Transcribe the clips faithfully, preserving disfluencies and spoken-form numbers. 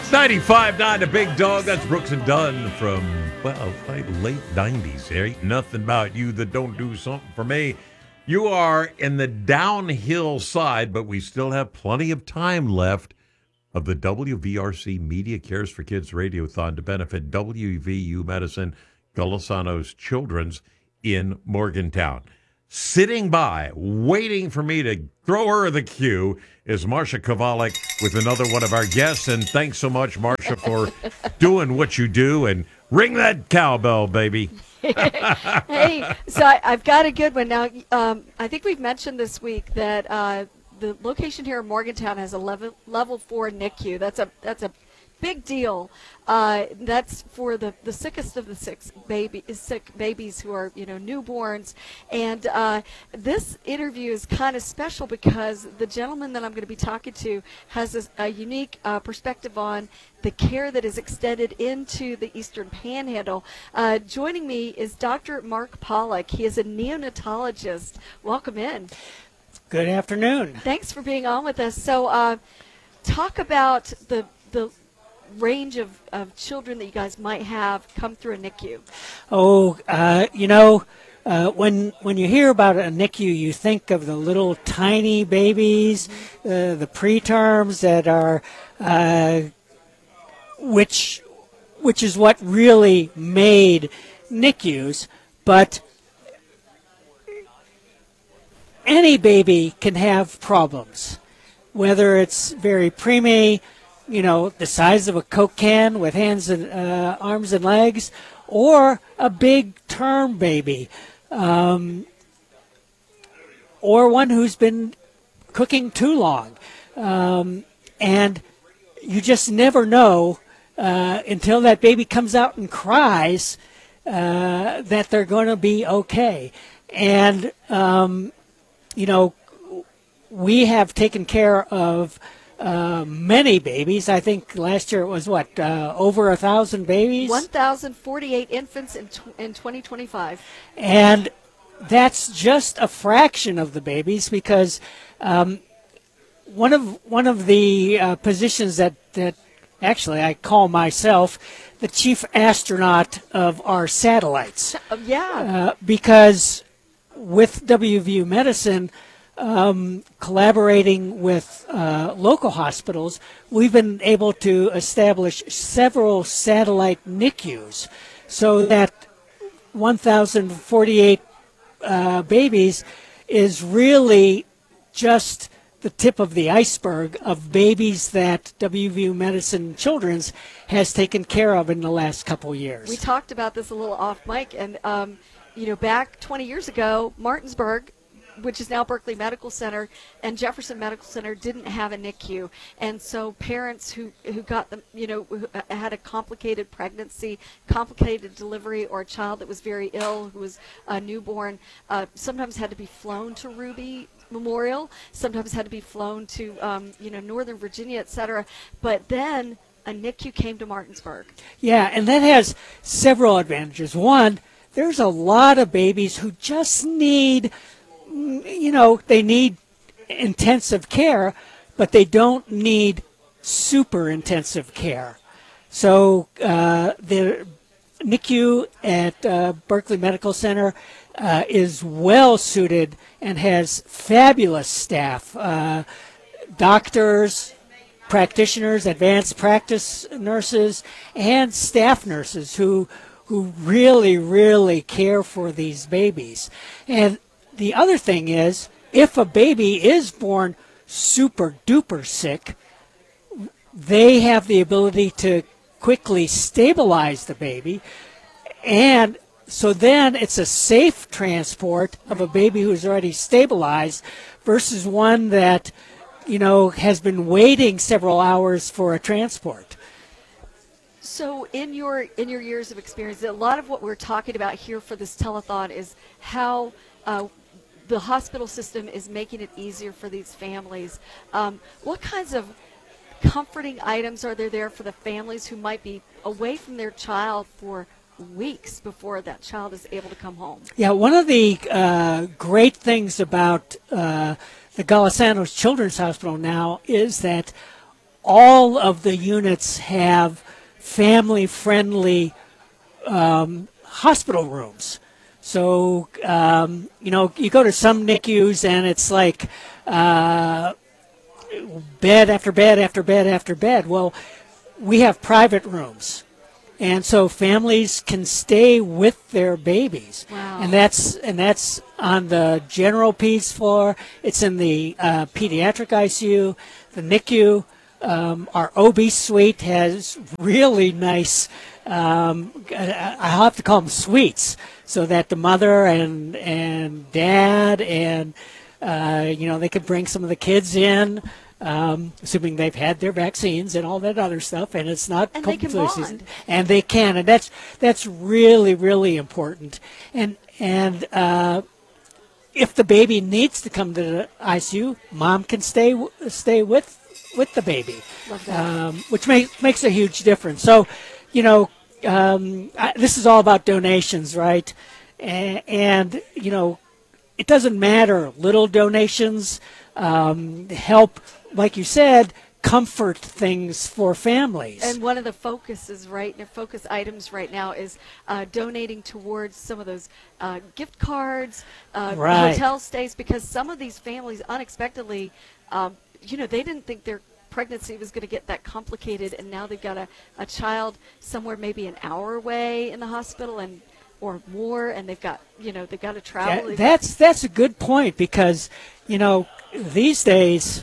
ninety-five point nine The Big Dog. That's Brooks and Dunn from, well, like late nineties. There ain't nothing about you that don't do something for me. You are in the downhill side, but we still have plenty of time left of the W V R C Media Cares for Kids Radiothon to benefit W V U Medicine, Golisano's Children's in Morgantown. Sitting by, waiting for me to throw her the cue, is Marsha Kovalik with another one of our guests. And thanks so much, Marsha, for doing what you do. And ring that cowbell, baby. Hey, so I, I've got a good one. Now, um, I think we've mentioned this week that uh, the location here in Morgantown has a level, level four N I C U. That's a, that's a big deal. Uh, that's for the, the sickest of the sick baby sick babies who are, you know, newborns. And uh, this interview is kind of special because the gentleman that I'm going to be talking to has a, a unique uh, perspective on the care that is extended into the Eastern Panhandle. Uh, joining me is Doctor Mark Pollock. He is a neonatologist. Welcome in. Good afternoon. Thanks for being on with us. So, uh, talk about the the range of, of children that you guys might have come through a N I C U. Oh, uh, you know, uh, when when you hear about a N I C U, you think of the little tiny babies, uh, the preterms that are, uh, which which is what really made N I C Us. But any baby can have problems, whether it's very preemie, you know, the size of a Coke can with hands and uh, arms and legs, or a big term baby, um, or one who's been cooking too long. Um, and you just never know uh, until that baby comes out and cries uh, that they're going to be okay. And, um, you know, we have taken care of Uh, many babies. I think last year it was what, uh, over a thousand babies? one thousand forty-eight infants in, tw- in twenty twenty-five. And that's just a fraction of the babies because um, one of one of the uh, positions that, that actually I call myself the chief astronaut of our satellites. Uh, yeah. Uh, because with W V U Medicine, Um, collaborating with uh, local hospitals, we've been able to establish several satellite N I C Us so that one thousand forty-eight uh, babies is really just the tip of the iceberg of babies that W V U Medicine Children's has taken care of in the last couple years. We talked about this a little off mic, and, um, you know, back twenty years ago, Martinsburg, which is now Berkeley Medical Center, and Jefferson Medical Center didn't have a N I C U. And so parents who, who got them, you know, who had a complicated pregnancy, complicated delivery, or a child that was very ill, who was a newborn, uh, sometimes had to be flown to Ruby Memorial, sometimes had to be flown to, um, you know, Northern Virginia, et cetera. But then a N I C U came to Martinsburg. Yeah, and that has several advantages. One, there's a lot of babies who just need, you know, they need intensive care, but they don't need super intensive care. So uh, the N I C U at uh, Berkeley Medical Center uh, is well suited and has fabulous staff, uh, doctors, practitioners, advanced practice nurses, and staff nurses who who really, really care for these babies. And the other thing is, if a baby is born super duper sick, they have the ability to quickly stabilize the baby. And so then it's a safe transport of a baby who's already stabilized versus one that, you know, has been waiting several hours for a transport. So in your in your years of experience, a lot of what we're talking about here for this telethon is how uh, the hospital system is making it easier for these families. Um, what kinds of comforting items are there there for the families who might be away from their child for weeks before that child is able to come home? Yeah, one of the uh, great things about uh, the Golisano's Children's Hospital now is that all of the units have family-friendly um, hospital rooms. So, um, you know, you go to some N I C Us and it's like uh, bed after bed after bed after bed. Well, we have private rooms. And so families can stay with their babies. Wow. And that's and that's on the general peds floor. It's in the uh, pediatric I C U, the N I C U. Um, our O B suite has really nice, um, I- I'll have to call them suites, so that the mother and and dad and, uh, you know, they could bring some of the kids in, um, assuming they've had their vaccines and all that other stuff, and it's not And they can flu bond. season. And they can, and that's that's really, really important. And, and uh, if the baby needs to come to the I C U, mom can stay w- stay with with the baby, Love that. um, which makes makes a huge difference. So, you know, um, I, this is all about donations, right? And, and you know, it doesn't matter. Little donations um, help, like you said, comfort things for families. And one of the focuses, right, the focus items right now is uh, donating towards some of those uh, gift cards, uh, Right. hotel stays, because some of these families unexpectedly, um, you know, they didn't think their pregnancy was going to get that complicated, and now they've got a, a child somewhere maybe an hour away in the hospital and or more, and they've got, you know, they've got to travel. That- They've that's that's a good point, because, you know, these days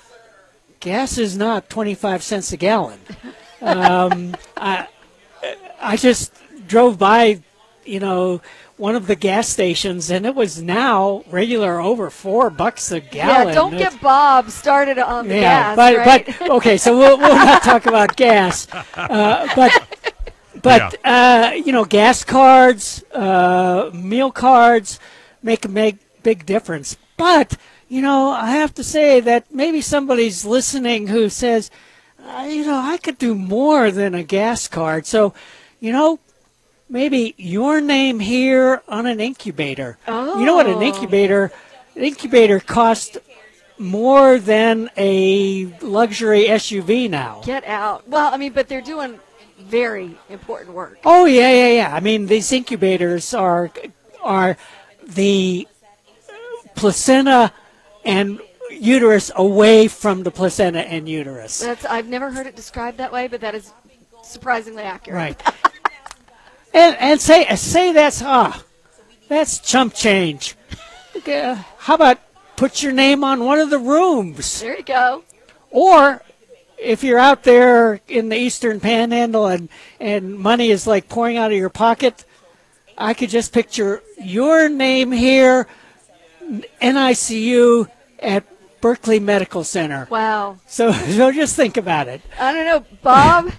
gas is not twenty-five cents a gallon. Um, I I just drove by, you know, one of the gas stations, and it was now regular over four bucks a gallon. yeah, don't It's- get Bob started on the yeah, gas, but right? but okay, so we'll we'll not talk about gas, uh, but but uh, you know, gas cards, uh, meal cards make a make big difference. But you know, I have to say that maybe somebody's listening who says, uh, you know, I could do more than a gas card. So, you know, maybe your name here on an incubator. You know what an Oh. incubator? An incubator costs more than a luxury S U V now. Get out. Well, I mean, but they're doing very important work. Oh yeah, yeah, yeah. I mean, these incubators are are the placenta and uterus away from the placenta and uterus. That's I've never heard it described that way, but that is surprisingly accurate. Right. and and say say that's ah, that's chump change. Okay, how about put your name on one of the rooms? There you go. Or if you're out there in the Eastern Panhandle and, and money is like pouring out of your pocket, I could just picture your name here, N I C U at Berkeley Medical Center. Wow. So, so just think about it. I don't know, Bob.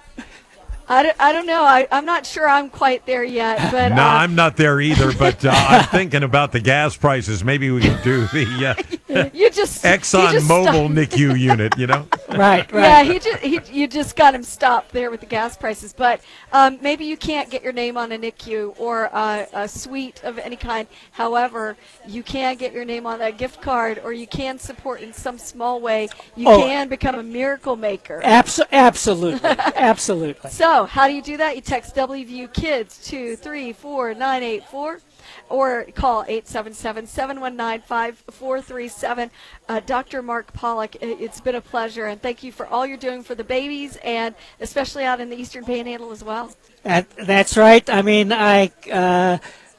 I don't, I don't know. I, I'm not sure I'm quite there yet, but No, uh, I'm not there either, but uh, I'm thinking about the gas prices. Maybe we could do the uh, you just Exxon you just Mobil stop- N I C U unit, you know? Right, right. Yeah, he just he, you just got him stopped there with the gas prices. But um, maybe you can't get your name on a N I C U or a, a suite of any kind. However, you can get your name on a gift card, or you can support in some small way. You Oh. can become a miracle maker. Abs- absolutely, absolutely. So, how do you do that? You text W V U Kids to three four nine eight four or call eight seven seven, seven one nine, five four three seven. Uh, Doctor Mark Pollock, i- it's been a pleasure, and thank you for all you're doing for the babies, and especially out in the Eastern Panhandle as well. That, that's right. I mean, I uh,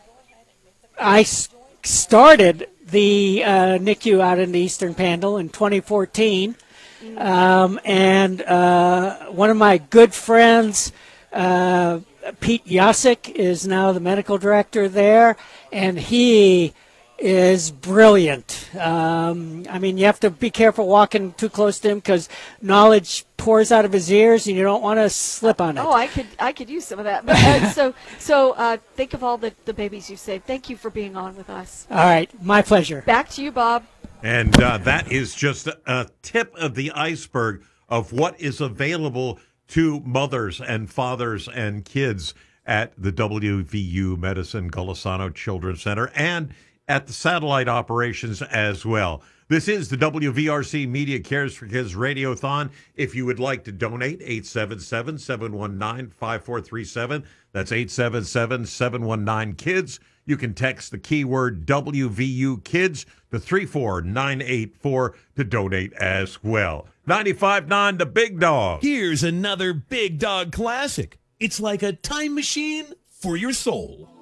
I s- started the uh, N I C U out in the Eastern Panhandle in twenty fourteen, um, and uh, one of my good friends, uh, Pete Yasik, is now the medical director there, and he is brilliant. Um, I mean, you have to be careful walking too close to him because knowledge pours out of his ears, and you don't want to slip on it. Oh, I could I could use some of that. But, uh, so so uh, think of all the, the babies you saved. Thank you for being on with us. All right, my pleasure. Back to you, Bob. And uh, that is just a, a tip of the iceberg of what is available to mothers and fathers and kids at the W V U Medicine Golisano Children's Center and at the satellite operations as well. This is the W V R C Media Cares for Kids Radiothon. If you would like to donate, eight seven seven, seven one nine, five four three seven. That's eight seven seven, seven one nine, KIDS. You can text the keyword W V U KIDS to three four nine eight four to donate as well. ninety-five point nine The Big Dog. Here's another Big Dog classic. It's like a time machine for your soul.